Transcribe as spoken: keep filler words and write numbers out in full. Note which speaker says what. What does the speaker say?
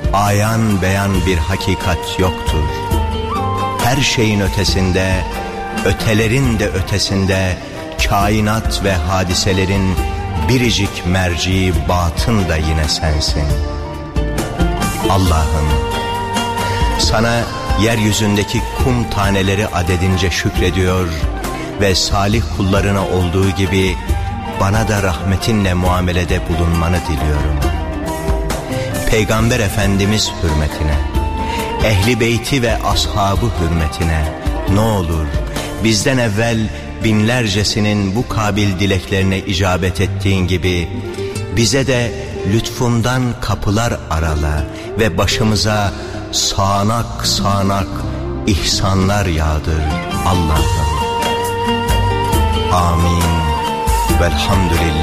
Speaker 1: ayan beyan bir hakikat yoktur. Her şeyin ötesinde, ötelerin de ötesinde, kainat ve hadiselerin biricik merci batın da yine sensin. Allah'ım, sana yeryüzündeki kum taneleri adedince şükrediyor ve salih kullarına olduğu gibi bana da rahmetinle muamelede bulunmanı diliyorum. Peygamber Efendimiz hürmetine, ehli beyti ve ashabı hürmetine ne olur bizden evvel binlercesinin bu kabil dileklerine icabet ettiğin gibi bize de lütfundan kapılar arala ve başımıza sağanak sağanak ihsanlar yağdır Allah'ım. Amin. Velhamdülillah.